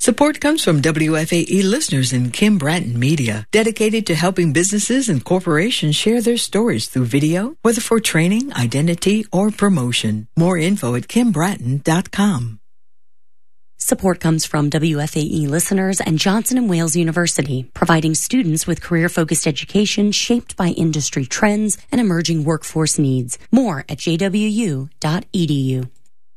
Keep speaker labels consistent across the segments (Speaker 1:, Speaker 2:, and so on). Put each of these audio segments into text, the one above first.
Speaker 1: Support comes from WFAE listeners and Kim Bratton Media, dedicated to helping businesses and corporations share their stories through video, whether for training, identity, or promotion. More info at kimbratton.com.
Speaker 2: Support comes from WFAE listeners and Johnson & Wales University, providing students with career-focused education shaped by industry trends and emerging workforce needs. More at jwu.edu.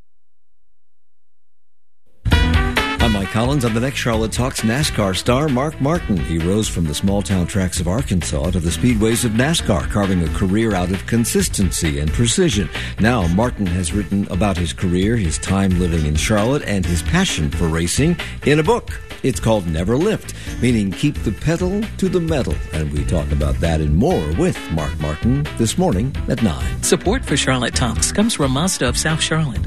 Speaker 3: I'm Mike Collins. On the next Charlotte Talks, NASCAR star Mark Martin. He rose from the small-town tracks of Arkansas to the speedways of NASCAR, carving a career out of consistency and precision. Now, Martin has written about his career, his time living in Charlotte, and his passion for racing in a book. It's called Never Lift, meaning keep the pedal to the metal. And we talk about that and more with Mark Martin this morning at 9.
Speaker 4: Support for Charlotte Talks comes from Mazda of South Charlotte.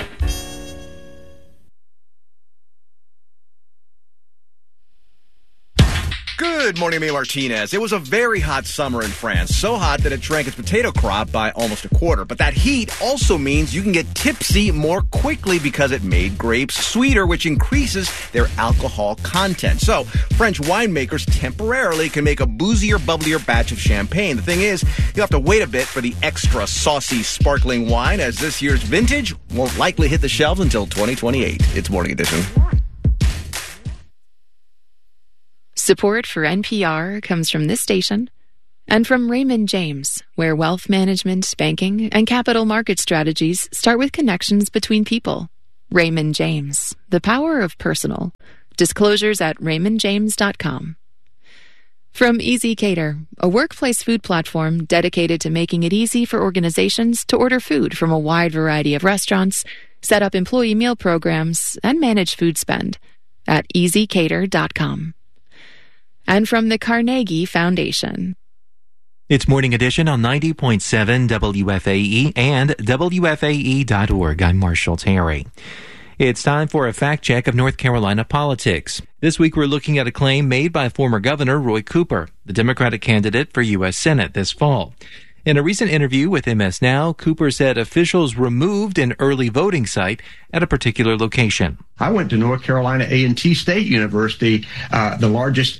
Speaker 5: Good morning, May Martinez. It was a very hot summer in France, so hot that it drank its potato crop by almost a quarter. But that heat also means you can get tipsy more quickly because it made grapes sweeter, which increases their alcohol content. So French winemakers temporarily can make a boozier, bubblier batch of champagne. The thing is, you'll have to wait a bit for the extra saucy, sparkling wine, as this year's vintage won't likely hit the shelves until 2028. It's Morning Edition.
Speaker 6: Support for NPR comes from this station and from Raymond James, where wealth management, banking, and capital market strategies start with connections between people. Raymond James, the power of personal. Disclosures at raymondjames.com. From Easy Cater, a workplace food platform dedicated to making it easy for organizations to order food from a wide variety of restaurants, set up employee meal programs, and manage food spend at easycater.com. And from the Carnegie Foundation.
Speaker 7: It's Morning Edition on 90.7 WFAE and WFAE.org. I'm Marshall Terry. It's time for a fact check of North Carolina politics. This week we're looking at a claim made by former Governor Roy Cooper, the Democratic candidate for U.S. Senate this fall. In a recent interview with MS Now, Cooper said officials removed an early voting site at a particular location.
Speaker 8: I went to North Carolina A&T State University, the largest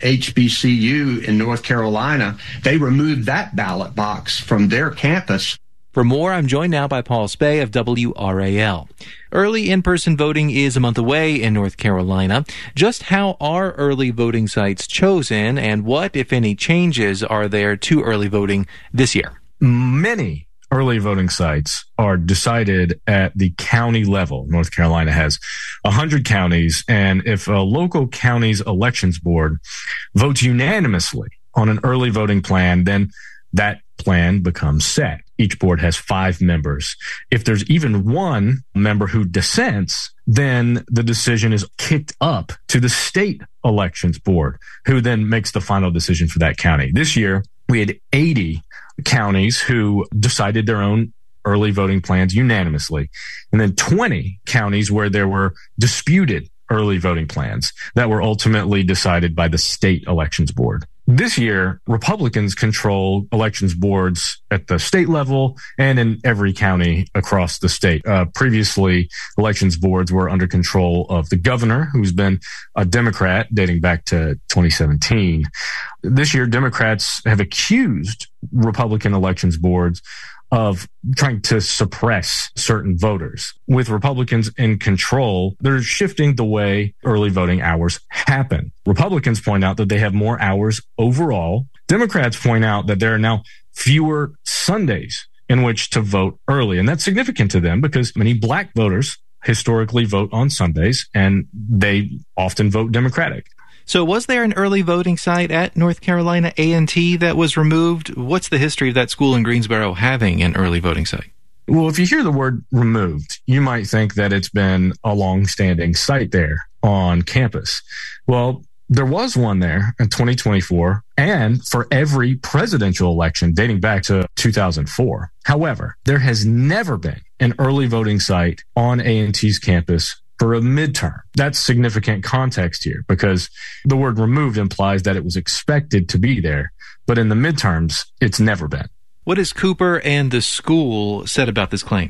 Speaker 8: HBCU in North Carolina. They removed that ballot box from their campus.
Speaker 7: For more, I'm joined now by Paul Spey of WRAL. Early in-person voting is a month away in North Carolina. Just how are early voting sites chosen, and what, if any, changes are there to early voting this year?
Speaker 9: Many early voting sites are decided at the county level. North Carolina has 100 counties, and if a local county's elections board votes unanimously on an early voting plan, then that plan becomes set. Each board has 5 members. If there's even one member who dissents, then the decision is kicked up to the state elections board, who then makes the final decision for that county. This year, we had 80 counties who decided their own early voting plans unanimously, and then 20 counties where there were disputed early voting plans that were ultimately decided by the state elections board. This year, Republicans control elections boards at the state level and in every county across the state. Previously, elections boards were under control of the governor, who's been a Democrat dating back to 2017. This year, Democrats have accused Republican elections boards of trying to suppress certain voters. With Republicans in control, they're shifting the way early voting hours happen. Republicans point out that they have more hours overall. Democrats point out that there are now fewer Sundays in which to vote early. And that's significant to them because many black voters historically vote on Sundays, and they often vote Democratic.
Speaker 7: So was there an early voting site at North Carolina A&T that was removed? What's the history of that school in Greensboro having an early voting site?
Speaker 9: Well, if you hear the word removed, you might think that it's been a long-standing site there on campus. Well, there was one there in 2024 and for every presidential election dating back to 2004. However, there has never been an early voting site on A&T's campus for a midterm. That's significant context here because the word removed implies that it was expected to be there, but in the midterms, it's never been.
Speaker 7: What has Cooper and the school said about this claim?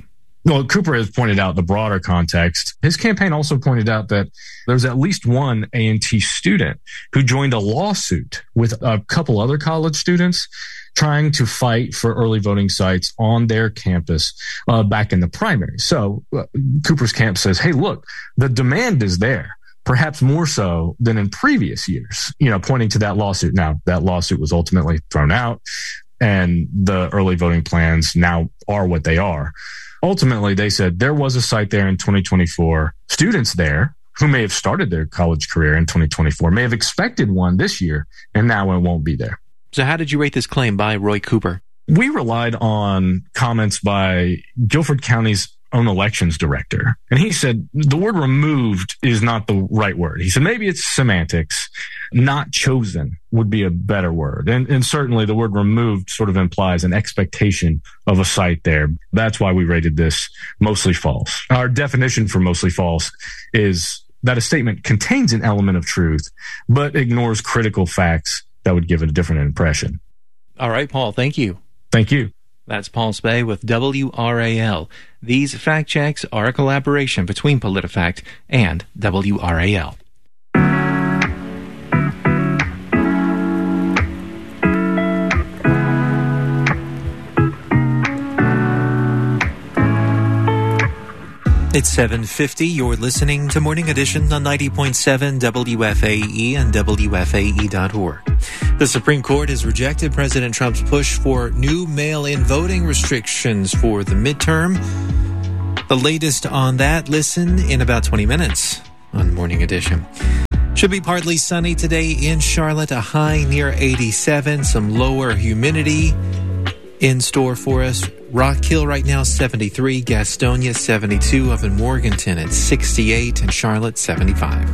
Speaker 9: Well, Cooper has pointed out the broader context. His campaign also pointed out that there's at least one A&T student who joined a lawsuit with a couple other college students trying to fight for early voting sites on their campus back in the primary. So Cooper's camp says, hey, look, the demand is there, perhaps more so than in previous years, pointing to that lawsuit. Now, that lawsuit was ultimately thrown out, and the early voting plans now are what they are. Ultimately, they said there was a site there in 2024. Students there who may have started their college career in 2024 may have expected one this year, and now it won't be there.
Speaker 7: So how did you rate this claim by Roy Cooper?
Speaker 9: We relied on comments by Guilford County's own elections director. And he said the word removed is not the right word. He said maybe it's semantics. Not chosen would be a better word. And certainly the word removed sort of implies an expectation of a site there. That's why we rated this mostly false. Our definition for mostly false is that a statement contains an element of truth, but ignores critical facts that would give it a different impression.
Speaker 7: All right, Paul, thank you.
Speaker 9: Thank you.
Speaker 7: That's Paul Spey with WRAL. These fact checks are a collaboration between PolitiFact and WRAL. It's 7:50. You're listening to Morning Edition on 90.7 WFAE and WFAE.org. The Supreme Court has rejected President Trump's push for new mail-in voting restrictions for the midterm. The latest on that, listen in about 20 minutes on Morning Edition. Should be partly sunny today in Charlotte, a high near 87, some lower humidity in store for us. Rock Hill right now 73, Gastonia 72, up in Morganton at 68, and Charlotte 75.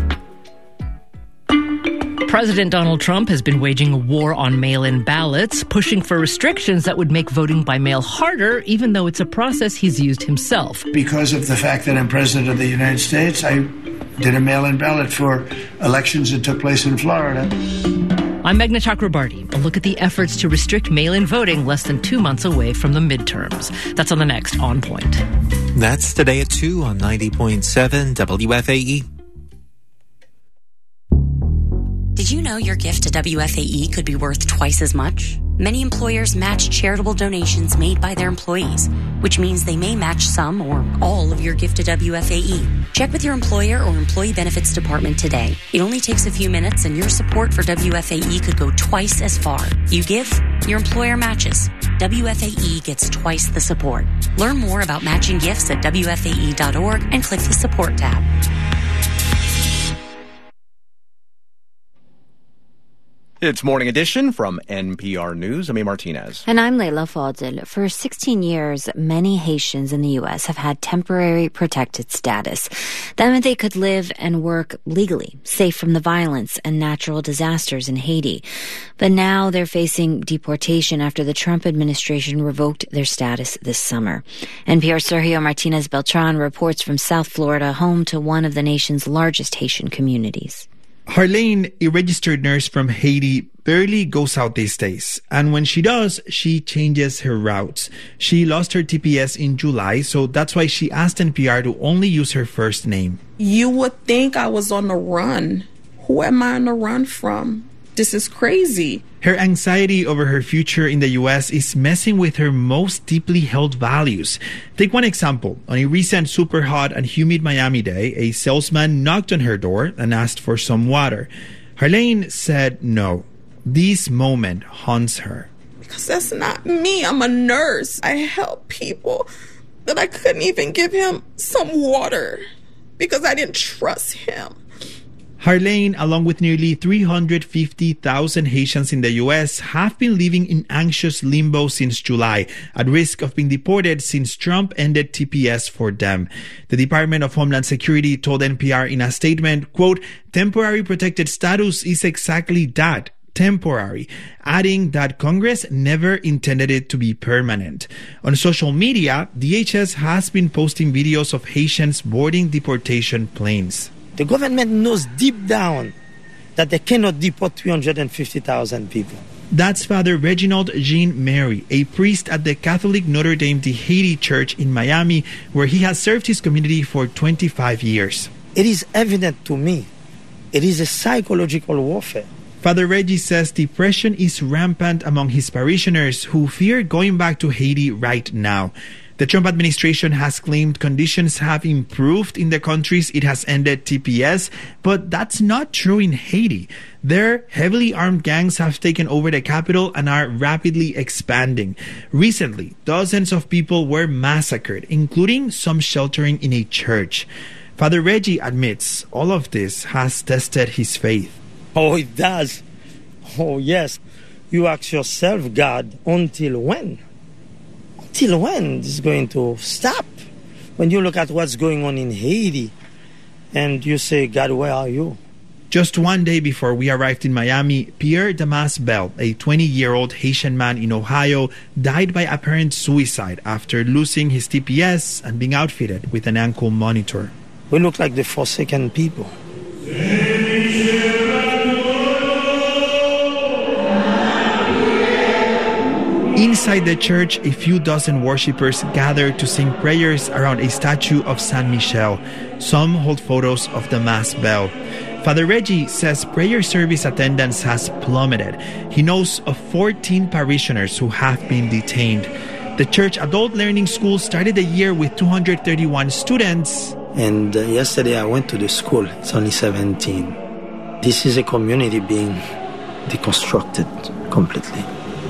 Speaker 10: President Donald Trump has been waging a war on mail-in ballots, pushing for restrictions that would make voting by mail harder, even though it's a process he's used himself.
Speaker 11: Because of the fact that I'm president of the United States, I did a mail-in ballot for elections that took place in Florida.
Speaker 10: I'm Meghna Chakrabarti. A look at the efforts to restrict mail-in voting less than 2 months away from the midterms. That's on the next On Point.
Speaker 7: That's today at 2 on 90.7 WFAE.
Speaker 2: Did you know your gift to WFAE could be worth twice as much? Many employers match charitable donations made by their employees, which means they may match some or all of your gift to WFAE. Check with your employer or employee benefits department today. It only takes a few minutes, and your support for WFAE could go twice as far. You give, your employer matches. WFAE gets twice the support. Learn more about matching gifts at WFAE.org and click the support tab.
Speaker 5: It's Morning Edition from NPR News. I'm A. Martinez.
Speaker 12: And I'm Leila Fadel. For 16 years, many Haitians in the U.S. have had temporary protected status. That meant they could live and work legally, safe from the violence and natural disasters in Haiti. But now they're facing deportation after the Trump administration revoked their status this summer. NPR's Sergio Martinez Beltran reports from South Florida, home to one of the nation's largest Haitian communities.
Speaker 13: Harlene, a registered nurse from Haiti, barely goes out these days. And when she does, she changes her routes. She lost her TPS in July, so that's why she asked NPR to only use her first name.
Speaker 14: You would think I was on the run. Who am I on the run from? This is crazy.
Speaker 13: Her anxiety over her future in the U.S. is messing with her most deeply held values. Take one example. On a recent super hot and humid Miami day, a salesman knocked on her door and asked for some water. Harlene said no. This moment haunts her.
Speaker 14: Because that's not me. I'm a nurse. I help people. But I couldn't even give him some water because I didn't trust him.
Speaker 13: Harlene, along with nearly 350,000 Haitians in the U.S., have been living in anxious limbo since July, at risk of being deported since Trump ended TPS for them. The Department of Homeland Security told NPR in a statement, quote, "Temporary protected status is exactly that, temporary," adding that Congress never intended it to be permanent. On social media, DHS has been posting videos of Haitians boarding deportation planes.
Speaker 15: The government knows deep down that they cannot deport 350,000 people.
Speaker 13: That's Father Reginald Jean Mary, a priest at the Catholic Notre Dame de Haiti Church in Miami, where he has served his community for 25 years.
Speaker 15: It is evident to me. It is a psychological warfare.
Speaker 13: Father Reggie says depression is rampant among his parishioners who fear going back to Haiti right now. The Trump administration has claimed conditions have improved in the countries it has ended TPS, but that's not true in Haiti. There, heavily armed gangs have taken over the capital and are rapidly expanding. Recently, dozens of people were massacred, including some sheltering in a church. Father Reggie admits all of this has tested his faith.
Speaker 15: Oh, it does. Oh, yes. You ask yourself, God, until when? Till when is going to stop? When you look at what's going on in Haiti and you say, God, where are you?
Speaker 13: Just one day before we arrived in Miami, Pierre Damas Bell, a 20-year-old Haitian man in Ohio, died by apparent suicide after losing his TPS and being outfitted with an ankle monitor.
Speaker 15: We look like the forsaken people.
Speaker 13: Inside the church, a few dozen worshippers gather to sing prayers around a statue of Saint Michel. Some hold photos of the Mass bell. Father Reggie says prayer service attendance has plummeted. He knows of 14 parishioners who have been detained. The church adult learning school started the year with 231 students.
Speaker 15: And yesterday I went to the school. It's only 17. This is a community being deconstructed completely.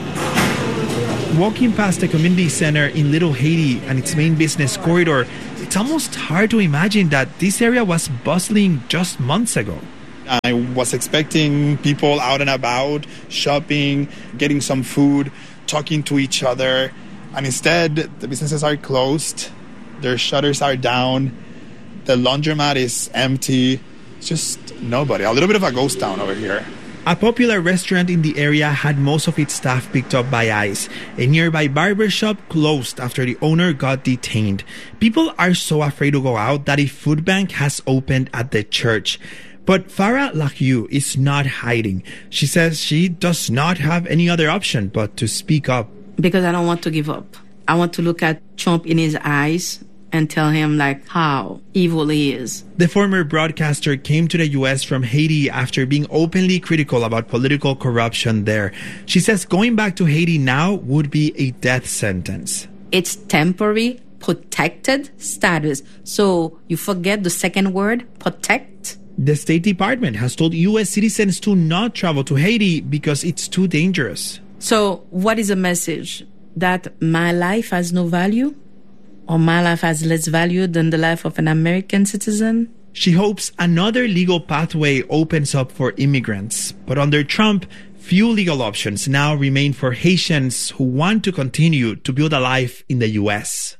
Speaker 13: Walking past the community center in Little Haiti and its main business corridor, it's almost hard to imagine that this area was bustling just months ago.
Speaker 16: I was expecting people out and about, shopping, getting some food, talking to each other. And instead, the businesses are closed, their shutters are down, the laundromat is empty. It's just nobody. A little bit of a ghost town over here.
Speaker 13: A popular restaurant in the area had most of its staff picked up by ICE. A nearby barber shop closed after the owner got detained. People are so afraid to go out that a food bank has opened at the church. But Farah Lakiu is not hiding. She says she does not have any other option but to speak up.
Speaker 17: Because I don't want to give up. I want to look at Trump in his eyes and tell him how evil he is.
Speaker 13: The former broadcaster came to the U.S. from Haiti after being openly critical about political corruption there. She says going back to Haiti now would be a death sentence.
Speaker 17: It's temporary, protected status. So you forget the second word, protect.
Speaker 13: The State Department has told U.S. citizens to not travel to Haiti because it's too dangerous.
Speaker 17: So what is the message? That my life has no value? Or my life has less value than the life of an American citizen?
Speaker 13: She hopes another legal pathway opens up for immigrants. But under Trump, few legal options now remain for Haitians who want to continue to build a life in the U.S.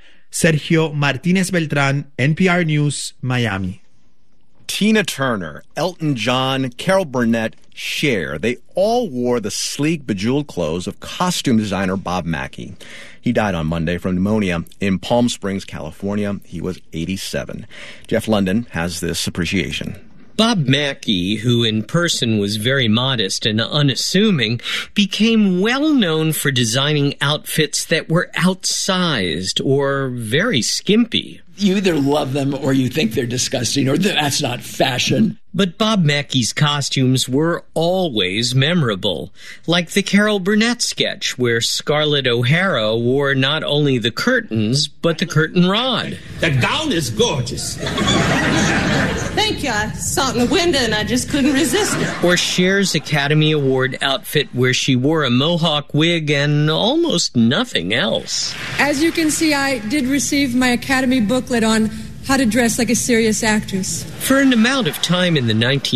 Speaker 13: Sergio Martinez Beltran, NPR News, Miami.
Speaker 5: Tina Turner, Elton John, Carol Burnett, Cher, they all wore the sleek, bejeweled clothes of costume designer Bob Mackie. He died on Monday from pneumonia in Palm Springs, California. He was 87. Jeff London has this appreciation.
Speaker 18: Bob Mackie, who in person was very modest and unassuming, became well known for designing outfits that were outsized or very skimpy.
Speaker 19: You either love them or you think they're disgusting or that's not fashion.
Speaker 18: But Bob Mackie's costumes were always memorable, like the Carol Burnett sketch where Scarlett O'Hara wore not only the curtains, but the curtain rod.
Speaker 20: The gown is gorgeous.
Speaker 21: Thank you. I saw it in the window and I just couldn't resist it.
Speaker 18: Or Cher's Academy Award outfit where she wore a mohawk wig and almost nothing else.
Speaker 22: As you can see, I did receive my Academy booklet on how to dress like a serious actress.
Speaker 18: For an amount of time in the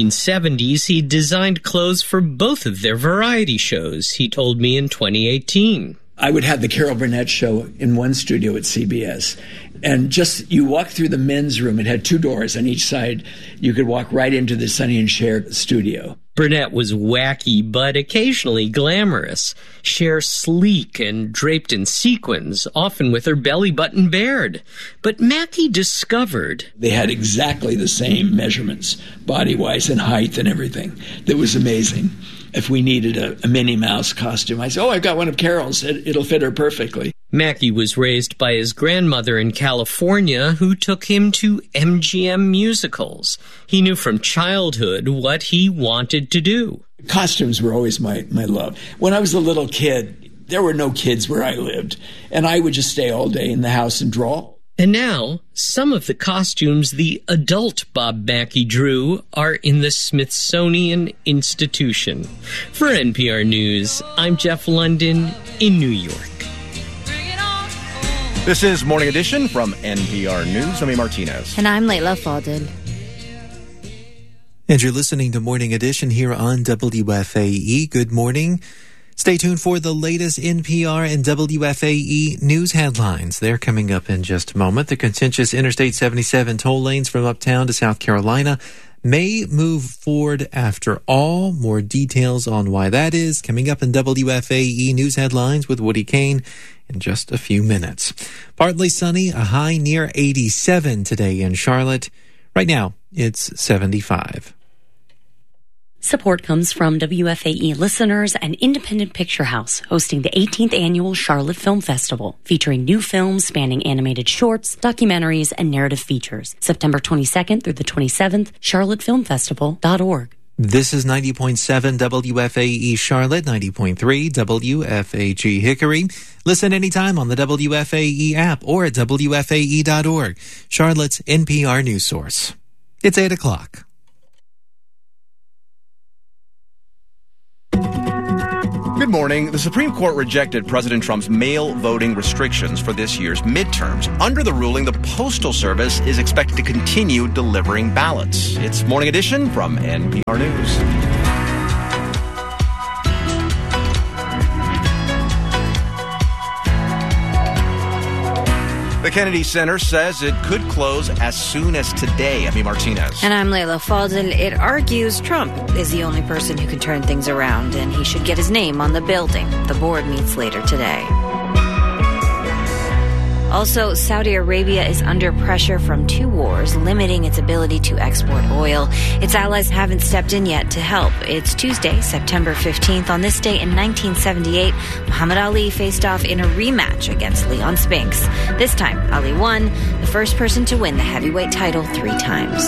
Speaker 18: 1970s, he designed clothes for both of their variety shows, he told me in 2018.
Speaker 19: I would have the Carol Burnett show in one studio at CBS. And just, you walk through the men's room. It had two doors on each side. You could walk right into the Sonny and Cher studio.
Speaker 18: Burnett was wacky but occasionally glamorous. Cher sleek and draped in sequins, often with her belly button bared. But Mackie discovered
Speaker 19: they had exactly the same measurements, body-wise and height and everything. That was amazing. If we needed a Minnie Mouse costume, I said, I've got one of Carol's. It'll fit her perfectly.
Speaker 18: Mackie was raised by his grandmother in California, who took him to MGM musicals. He knew from childhood what he wanted to do.
Speaker 19: Costumes were always my love. When I was a little kid, there were no kids where I lived, and I would just stay all day in the house and draw.
Speaker 18: And now, some of the costumes the adult Bob Mackie drew are in the Smithsonian Institution. For NPR News, I'm Jeff London in New York.
Speaker 5: This is Morning Edition from NPR News. I'm Martinez.
Speaker 12: And I'm Layla Fadel.
Speaker 7: And you're listening to Morning Edition here on WFAE. Good morning. Stay tuned for the latest NPR and WFAE news headlines. They're coming up in just a moment. The contentious Interstate 77 toll lanes from uptown to South Carolina may move forward after all. More details on why that is coming up in WFAE news headlines with Woody Kane in just a few minutes. Partly sunny, a high near 87 today in Charlotte. Right now, it's 75.
Speaker 2: Support comes from WFAE listeners and Independent Picture House, hosting the 18th Annual Charlotte Film Festival, featuring new films spanning animated shorts, documentaries, and narrative features. September 22nd through the 27th, charlottefilmfestival.org.
Speaker 7: This is 90.7 WFAE Charlotte, 90.3 WFAG Hickory. Listen anytime on the WFAE app or at WFAE.org, Charlotte's NPR news source. It's 8 o'clock.
Speaker 5: Good morning. The Supreme Court rejected President Trump's mail voting restrictions for this year's midterms. Under the ruling, the Postal Service is expected to continue delivering ballots. It's Morning Edition from NPR News. The Kennedy Center says it could close as soon as today. Amy Martinez.
Speaker 12: And I'm Layla Fadel. It argues Trump is the only person who can turn things around, and he should get his name on the building. The board meets later today. Also, Saudi Arabia is under pressure from two wars, limiting its ability to export oil. Its allies haven't stepped in yet to help. It's Tuesday, September 15th. On this day in 1978, Muhammad Ali faced off in a rematch against Leon Spinks. This time, Ali won, the first person to win the heavyweight title 3 times.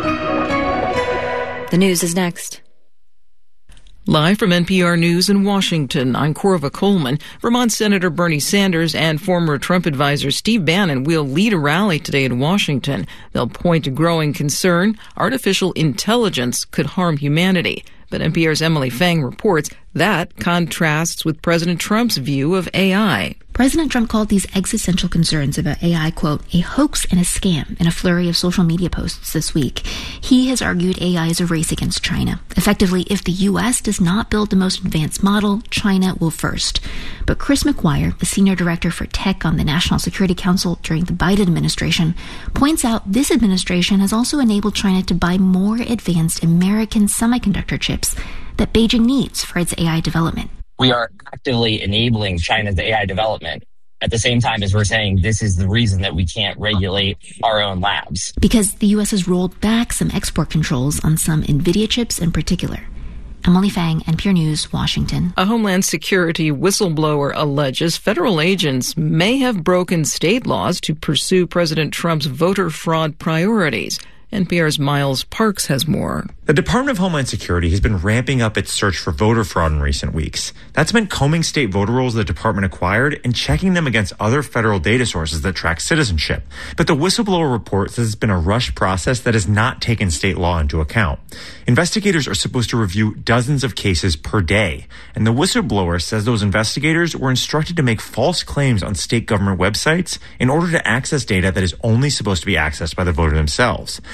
Speaker 12: The news is next.
Speaker 1: Live from NPR News in Washington, I'm Corva Coleman. Vermont Senator Bernie Sanders and former Trump advisor Steve Bannon will lead a rally today in Washington. They'll point to growing concern artificial intelligence could harm humanity. But NPR's Emily Fang reports that contrasts with President Trump's view of AI.
Speaker 3: President Trump called these existential concerns about AI, quote, a hoax and a scam in a flurry of social media posts this week. He has argued AI is a race against China. Effectively, if the U.S. does not build the most advanced model, China will first. But Chris McGuire, the senior director for tech on the National Security Council during the Biden administration, points out this administration has also enabled China to buy more advanced American semiconductor chips that Beijing needs for its AI development.
Speaker 23: We are actively enabling China's AI development at the same time as we're saying this is the reason that we can't regulate our own labs.
Speaker 3: Because the U.S. has rolled back some export controls on some NVIDIA chips in particular. Emily Fang, NPR News, Washington.
Speaker 1: A Homeland Security whistleblower alleges federal agents may have broken state laws to pursue President Trump's voter fraud priorities. NPR's Miles Parks has more.
Speaker 24: The Department of Homeland Security has been ramping up its search for voter fraud in recent weeks. That's meant combing state voter rolls the department acquired and checking them against other federal data sources that track citizenship. But the whistleblower report says it's been a rushed process that has not taken state law into account. Investigators are supposed to review dozens of cases per day, and the whistleblower says those investigators were instructed to make false claims on state government websites in order to access data that is only supposed to be accessed by the voter themselves.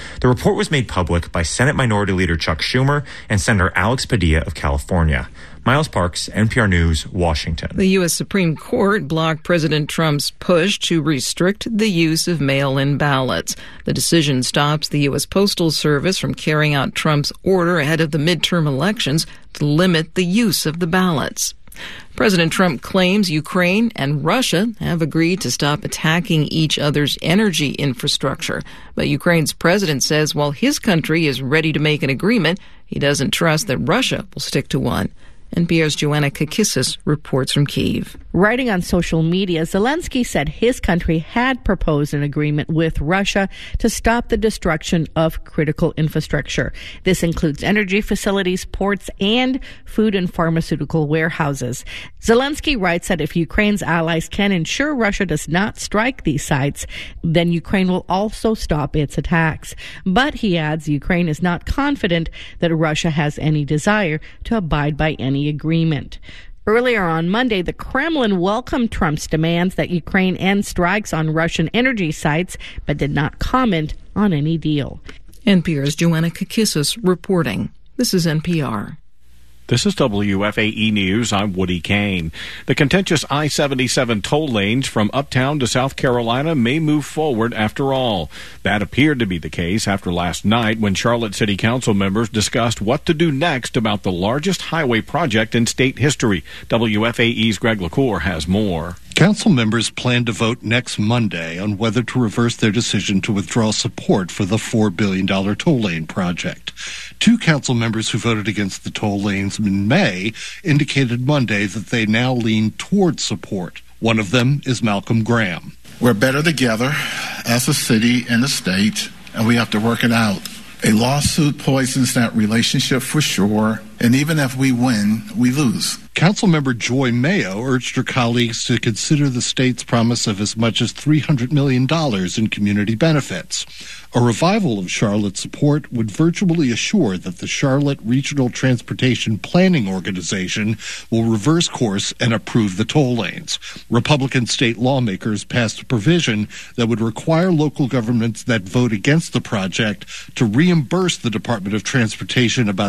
Speaker 24: The report was made public by Senate Minority Leader Chuck Schumer and Senator Alex Padilla of California. Miles Parks, NPR News, Washington.
Speaker 1: The U.S. Supreme Court blocked President Trump's push to restrict the use of mail-in ballots. The decision stops the U.S. Postal Service from carrying out Trump's order ahead of the midterm elections to limit the use of the ballots. President Trump claims Ukraine and Russia have agreed to stop attacking each other's energy infrastructure. But Ukraine's president says while his country is ready to make an agreement, he doesn't trust that Russia will stick to one. NPR's Joanna Kakissis reports from Kyiv.
Speaker 4: Writing on social media, Zelensky said his country had proposed an agreement with Russia to stop the destruction of critical infrastructure. This includes energy facilities, ports, and food and pharmaceutical warehouses. Zelensky writes that if Ukraine's allies can ensure Russia does not strike these sites, then Ukraine will also stop its attacks. But he adds Ukraine is not confident that Russia has any desire to abide by any agreement. Earlier on Monday, the Kremlin welcomed Trump's demands that Ukraine end strikes on Russian energy sites, but did not comment on any deal.
Speaker 1: NPR's Joanna Kakissis reporting. This is NPR.
Speaker 6: This is WFAE News. I'm Woody Kane. The contentious I-77 toll lanes from uptown to South Carolina may move forward after all. That appeared to be the case after last night when Charlotte City Council members discussed what to do next about the largest highway project in state history. WFAE's Greg LaCour has more.
Speaker 8: Council members plan to vote next Monday on whether to reverse their decision to withdraw support for the $4 billion toll lane project. Two council members who voted against the toll lanes in May indicated Monday that they now lean toward support. One of them is Malcolm Graham.
Speaker 9: We're better together as a city and a state, and we have to work it out. A lawsuit poisons that relationship for sure, and even if we win, we lose.
Speaker 8: Councilmember Joy Mayo urged her colleagues to consider the state's promise of as much as $300 million in community benefits. A revival of Charlotte's support would virtually assure that the Charlotte Regional Transportation Planning Organization will reverse course and approve the toll lanes. Republican state lawmakers passed a provision that would require local governments that vote against the project to reimburse the Department of Transportation about